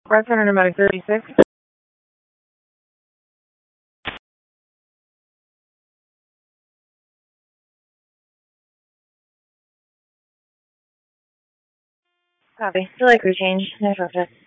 Red Center Pneumatic 36. Copy. Delay crew change. Next object.